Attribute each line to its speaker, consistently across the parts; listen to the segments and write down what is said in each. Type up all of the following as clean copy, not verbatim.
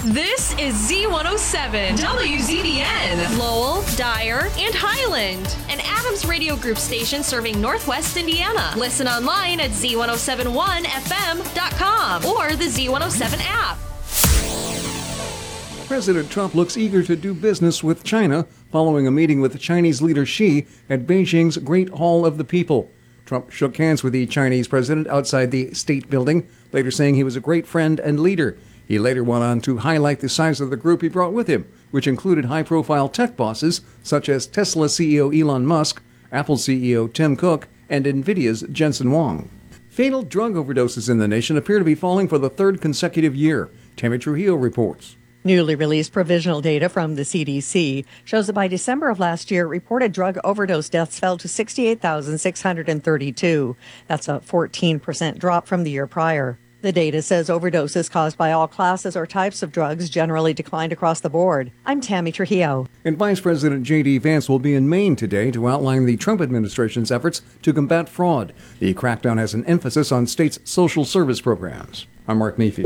Speaker 1: This is Z107, WZBN, Lowell, Dyer, and Highland, an Adams Radio Group station serving Northwest Indiana. Listen online at Z1071FM.com or the Z107 app.
Speaker 2: President Trump looks eager to do business with China following a meeting with Chinese leader Xi at Beijing's Great Hall of the People. Trump shook hands with the Chinese president outside the State Building, later saying he was a great friend and leader. He later went on to highlight the size of the group he brought with him, which included high-profile tech bosses such as Tesla CEO Elon Musk, Apple CEO Tim Cook, and NVIDIA's Jensen Huang. Fatal drug overdoses in the nation appear to be falling for the third consecutive year. Tammy Trujillo reports.
Speaker 3: Newly released provisional data from the CDC shows that by December of last year, reported drug overdose deaths fell to 68,632. That's a 14% drop from the year prior. The data says overdoses caused by all classes or types of drugs generally declined across the board. I'm Tammy Trujillo.
Speaker 2: And Vice President J.D. Vance will be in Maine today to outline the Trump administration's efforts to combat fraud. The crackdown has an emphasis on states' social service programs. I'm Mark Mayfield.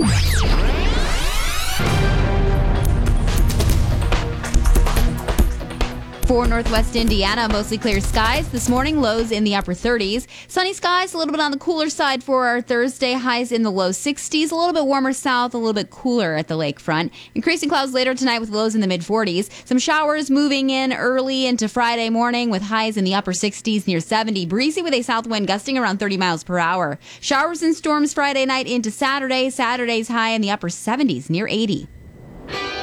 Speaker 4: For Northwest Indiana, mostly clear skies. This morning, lows in the upper 30s. Sunny skies, a little bit on the cooler side for our Thursday. Highs in the low 60s. A little bit warmer south, a little bit cooler at the lakefront. Increasing clouds later tonight with lows in the mid 40s. Some showers moving in early into Friday morning with highs in the upper 60s near 70. Breezy with a south wind gusting around 30 miles per hour. Showers and storms Friday night into Saturday. Saturday's high in the upper 70s near 80.